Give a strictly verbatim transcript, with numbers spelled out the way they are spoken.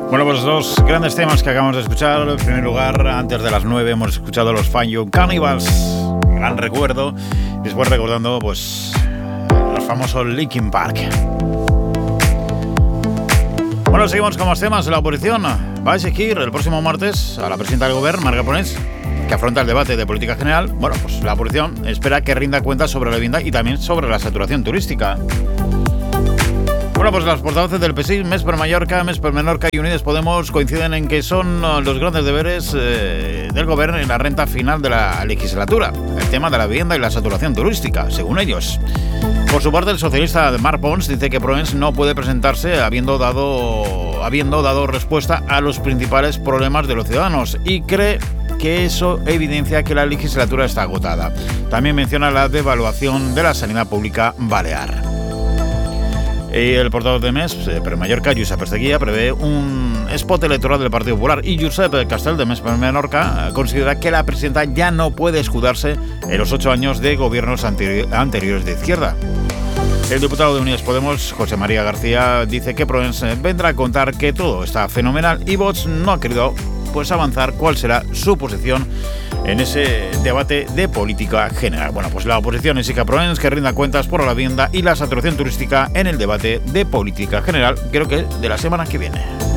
Bueno, pues dos grandes temas que acabamos de escuchar. En primer lugar, antes de las nueve hemos escuchado los Fine Young Cannibals, gran recuerdo. Después recordando, pues, los famosos Linkin Park. Bueno, seguimos con más temas. La oposición va a exigir el próximo martes a la presidenta del Gobierno, Marga Ponés, que afronta el debate de política general. Bueno, pues la oposición espera que rinda cuentas sobre la vivienda y también sobre la saturación turística. Bueno, pues las portavoces del P S I, Més per Mallorca, Més per Menorca y Unides Podemos coinciden en que son los grandes deberes eh, del Gobierno en la renta final de la legislatura, el tema de la vivienda y la saturación turística, según ellos. Por su parte, el socialista Marc Pons dice que Proens no puede presentarse habiendo dado, habiendo dado respuesta a los principales problemas de los ciudadanos y cree que eso evidencia que la legislatura está agotada. También menciona la devaluación de la sanidad pública balear. Y el portavoz de Més per Mallorca, Josep Perseguía, prevé un spot electoral del Partido Popular y Josep Castel, de Més per Menorca, considera que la presidenta ya no puede escudarse en los ocho años de gobiernos anteri- anteriores de izquierda. El diputado de Unidas Podemos, José María García, dice que Proens vendrá a contar que todo está fenomenal y Vox no ha querido pues avanzar cuál será su posición en ese debate de política general. Bueno, pues la oposición exige a Proens que rinda cuentas por la vivienda y la saturación turística en el debate de política general, creo que de la semana que viene.